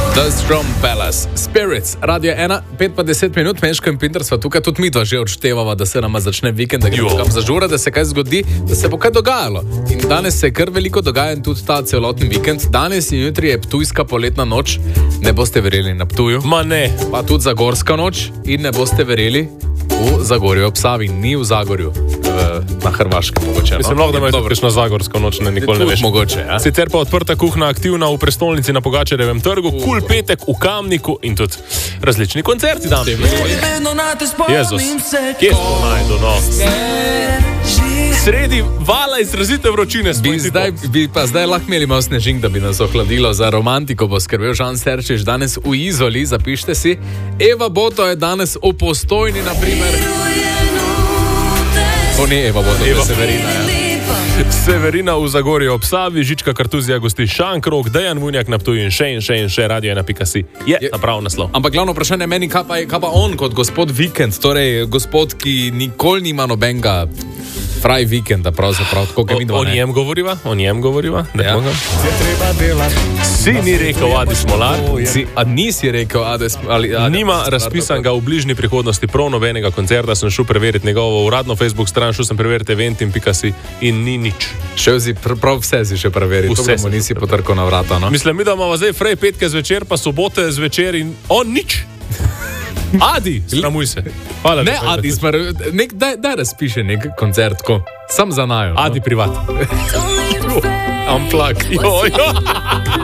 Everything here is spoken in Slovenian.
The Strom Palace, Spirits, Radio 1, 5:10 minut, Meško in Pinter sva tukaj, tudi mi dva že odštevava, da se nama začne vikend, da gremo kam zažura, da se kaj zgodi, da se bo kaj dogajalo. In danes se kar veliko dogaja in tudi ta celotni vikend. Danes in jutri je ptujska poletna noč, ne boste verjeli na Ptuju. Ma ne. Pa tudi zagorska noč in ne boste verjeli v Zagorju ob Savi, ni v Zagorju. Na Hrvaškem mogoče. Mislim, lahko da imaš kakšno zagorsko noč, nikoli ne veš. Mogoče, ja. Sicer pa odprta kuhna aktivna v prestolnici na Pogačarjevem trgu, Kul petek v Kamniku in tudi različni koncerti dan. Jezus, kje smo najdu, no? Sredi vala izrazite vročine. Bi pa zdaj lahko imeli malo snežink, da bi nas ohladilo. Za romantiko bo skrbel Žan Serčič danes v Izoli, zapište si. Eva Boto je danes v Postojni, na primer. To ni Eva Boto, to je Severina, ja. Severina v Zagorju ob Savi, Žička Kartuzija gosti Šankrok, Dejan Vunjak na Ptuju in še, Radio 1.si je na prav naslov. Ampak glavno vprašanje meni, kaj pa on kot gospod vikend, torej gospod, ki nikoli nima nobenega fraj vikenda, pravzaprav, tako kot mi dva. O njem govoriva? Ja. Si ni rekel Adi Smolar? A nisi rekel Adi Smolar? Nima razpisanega v bližnji prihodnosti prav nobenega koncerta, sem šel preveriti njegovo uradno Facebook stran, šel sem preveriti eventim.si in ni nič. Šel si prav vse si še preveriti, to bomo nisi potrkal na vrata, no? Mislim, mi da imamo zdaj frej petke zvečer, pa sobote zvečer in on nič. Adi, sramuj se. Hvala, ne, Adi, daj razpiše nek koncert, ko sam za najo. Adi, privat. Unplug.